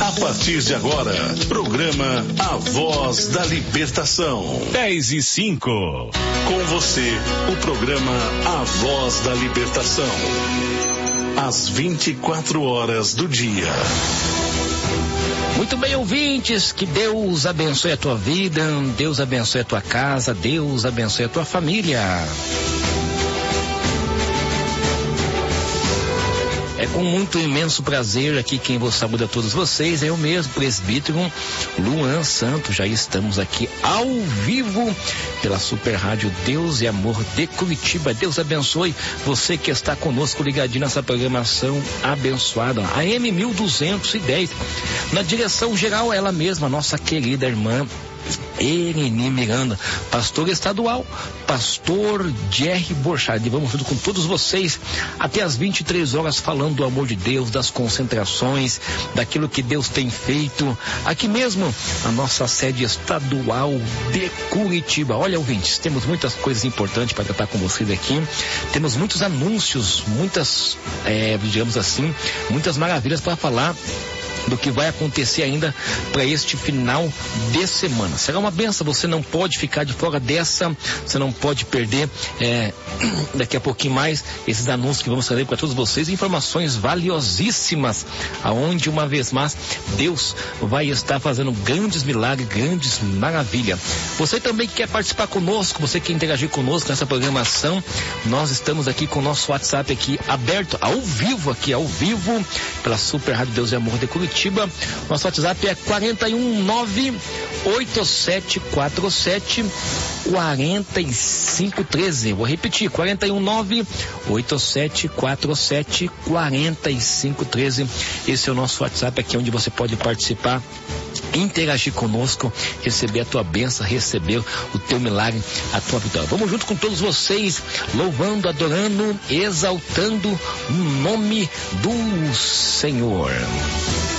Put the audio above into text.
A partir de agora, programa A Voz da Libertação. 10:05. Com você, o programa A Voz da Libertação. Às 24 horas do dia. Muito bem, ouvintes, que Deus abençoe a tua vida, Deus abençoe a tua casa, Deus abençoe a tua família. É com muito imenso prazer aqui quem vos saúda a todos vocês, é eu mesmo, presbítero Luan Santos. Já estamos aqui ao vivo pela Super Rádio Deus e Amor de Curitiba. Deus abençoe você que está conosco ligadinho nessa programação abençoada, AM 1210. Na direção geral, ela mesma, nossa querida irmã Ereni Miranda, pastor estadual, pastor Jerry Borchardt. Vamos junto com todos vocês até as 23 horas falando do amor de Deus, das concentrações, daquilo que Deus tem feito aqui mesmo, a nossa sede estadual de Curitiba. Olha, ouvintes, temos muitas coisas importantes para tratar com vocês aqui, temos muitos anúncios, muitas, digamos assim, muitas maravilhas para falar do que vai acontecer ainda para este final de semana. Será uma benção, você não pode ficar de fora dessa, você não pode perder daqui a pouquinho mais esses anúncios que vamos fazer para todos vocês, informações valiosíssimas, aonde uma vez mais Deus vai estar fazendo grandes milagres, grandes maravilhas. Você também que quer participar conosco, você quer interagir conosco nessa programação, nós estamos aqui com o nosso WhatsApp aqui aberto, ao vivo pela Super Rádio Deus e Amor de Curitiba. Nosso WhatsApp é 419-8747-4513. Vou repetir, 419-8747-4513. Esse é o nosso WhatsApp aqui, onde você pode participar, interagir conosco, receber a tua bênção, receber o teu milagre, a tua vitória. Vamos junto com todos vocês, louvando, adorando, exaltando o nome do Senhor.